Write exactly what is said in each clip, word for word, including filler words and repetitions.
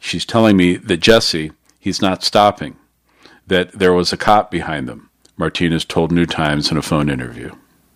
She's telling me that Jesse, he's not stopping, that there was a cop behind them, Martinez told New Times in a phone interview.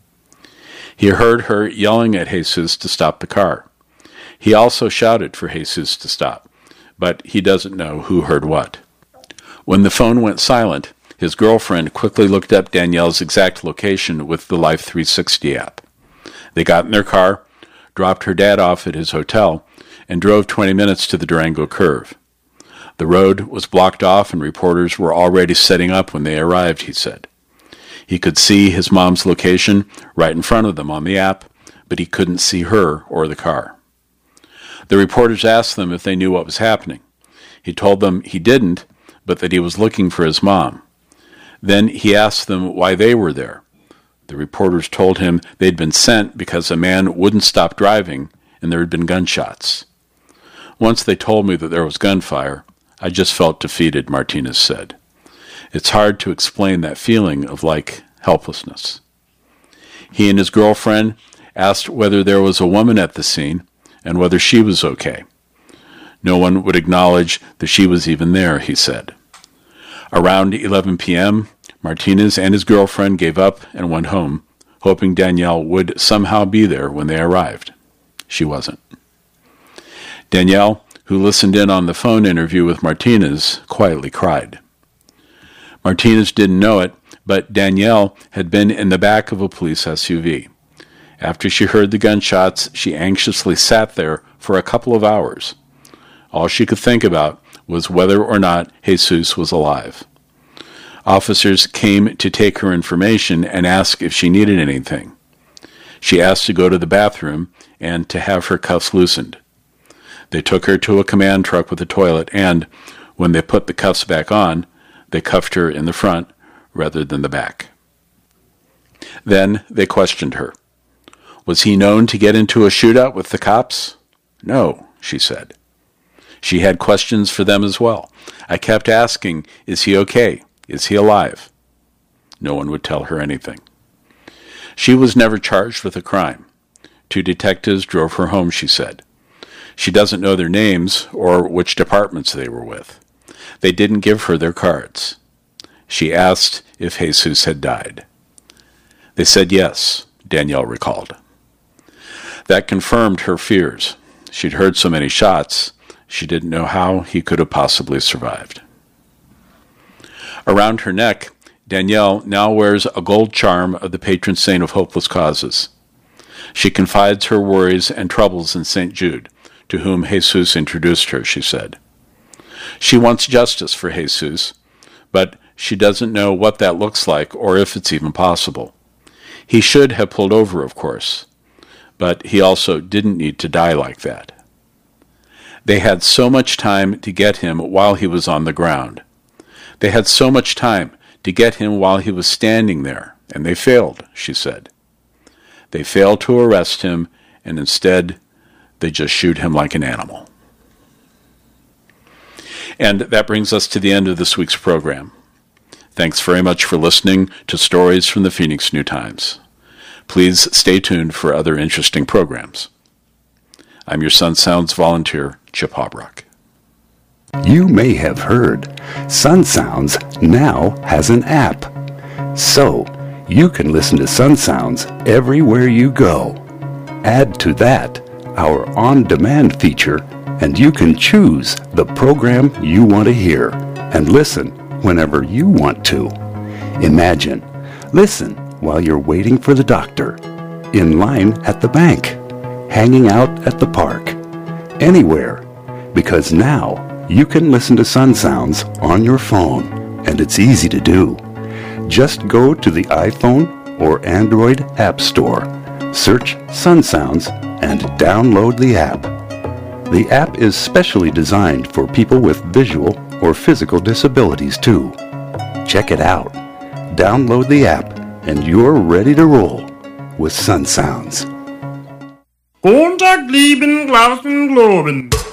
He heard her yelling at Jesus to stop the car. He also shouted for Jesus to stop, but he doesn't know who heard what. When the phone went silent, his girlfriend quickly looked up Danielle's exact location with the Life three sixty app. They got in their car, dropped her dad off at his hotel, and drove twenty minutes to the Durango Curve. The road was blocked off and reporters were already setting up when they arrived, he said. He could see his mom's location right in front of them on the app, but he couldn't see her or the car. The reporters asked them if they knew what was happening. He told them he didn't, but that he was looking for his mom. Then he asked them why they were there. The reporters told him they'd been sent because a man wouldn't stop driving and there had been gunshots. Once they told me that there was gunfire, I just felt defeated, Martinez said. It's hard to explain that feeling of, like, helplessness. He and his girlfriend asked whether there was a woman at the scene and whether she was okay. No one would acknowledge that she was even there, he said. Around eleven p.m., Martinez and his girlfriend gave up and went home, hoping Danielle would somehow be there when they arrived. She wasn't. Danielle, who listened in on the phone interview with Martinez, quietly cried. Martinez didn't know it, but Danielle had been in the back of a police S U V. After she heard the gunshots, she anxiously sat there for a couple of hours. All she could think about was whether or not Jesus was alive. Officers came to take her information and ask if she needed anything. She asked to go to the bathroom and to have her cuffs loosened. They took her to a command truck with a toilet and, when they put the cuffs back on, they cuffed her in the front rather than the back. Then they questioned her. Was he known to get into a shootout with the cops? No, she said. She had questions for them as well. I kept asking, is he okay? Is he alive? No one would tell her anything. She was never charged with a crime. Two detectives drove her home, she said. She doesn't know their names or which departments they were with. They didn't give her their cards. She asked if Jesus had died. They said yes, Danielle recalled. That confirmed her fears. She'd heard so many shots, she didn't know how he could have possibly survived. Around her neck, Danielle now wears a gold charm of the patron saint of hopeless causes. She confides her worries and troubles in Saint Jude, to whom Jesus introduced her, she said. She wants justice for Jesus, but she doesn't know what that looks like or if it's even possible. He should have pulled over, of course, but he also didn't need to die like that. They had so much time to get him while he was on the ground. They had so much time to get him while he was standing there, and they failed, she said. They failed to arrest him, and instead they just shoot him like an animal. And that brings us to the end of this week's program. Thanks very much for listening to Stories from the Phoenix New Times. Please stay tuned for other interesting programs. I'm your Sun Sounds volunteer, Chip Hobrock. You may have heard Sun Sounds now has an app. So, you can listen to Sun Sounds everywhere you go. Add to that our on-demand feature, and you can choose the program you want to hear and listen whenever you want to. Imagine, listen while you're waiting for the doctor, in line at the bank, hanging out at the park, anywhere, because now you can listen to Sun Sounds on your phone, and it's easy to do. Just go to the iPhone or Android App Store, search Sun Sounds, and download the app. The app is specially designed for people with visual or physical disabilities too. Check it out. Download the app, and you're ready to roll with Sun Sounds. Guten Tag, lieben Glauben, Globen.